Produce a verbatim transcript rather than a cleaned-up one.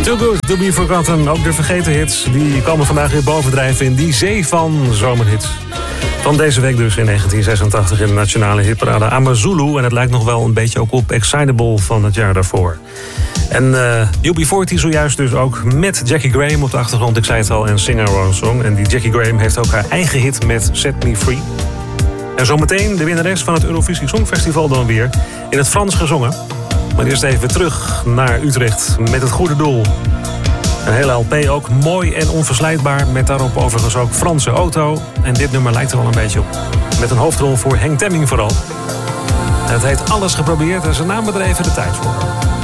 Too Good To Be Forgotten. Ook de vergeten hits die komen vandaag weer bovendrijven in die zee van zomerhits. Van deze week dus in negentien zesentachtig in de nationale hitparade Amazulu. En het lijkt nog wel een beetje ook op Excitable van het jaar daarvoor. En uh, U B veertig zojuist dus ook met Jackie Graham op de achtergrond. Ik zei het al, en Sing Our Own Song. En die Jackie Graham heeft ook haar eigen hit met Set Me Free. En zometeen de winnares van het Eurovisie Songfestival dan weer in het Frans gezongen. Maar eerst even terug naar Utrecht met het goede doel. Een hele L P ook mooi en onverslijtbaar. Met daarop overigens ook Franse auto. En dit nummer lijkt er wel een beetje op. Met een hoofdrol voor Henk Temming vooral. En het heet Alles Geprobeerd en ze namen er even de tijd voor.